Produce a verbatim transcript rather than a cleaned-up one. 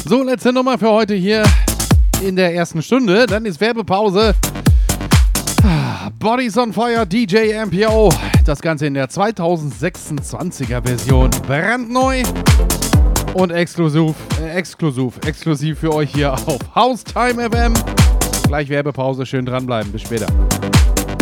So, letzte Nummer für heute hier in der ersten Stunde. Dann ist Werbepause. Bodies on Fire, D J M P O. Das Ganze in der zweitausendsechsundzwanziger Version. Brandneu und exklusiv, äh, exklusiv, exklusiv für euch hier auf House Time F M. Gleich Werbepause, schön dranbleiben. Bis später.